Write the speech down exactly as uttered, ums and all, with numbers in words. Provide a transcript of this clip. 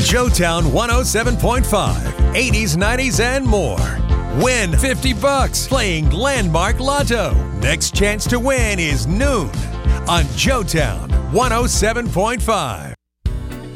Joetown one oh seven point five, eighties, nineties, and more. Win fifty bucks playing Landmark Lotto. Next chance to win is noon on Joetown one oh seven point five.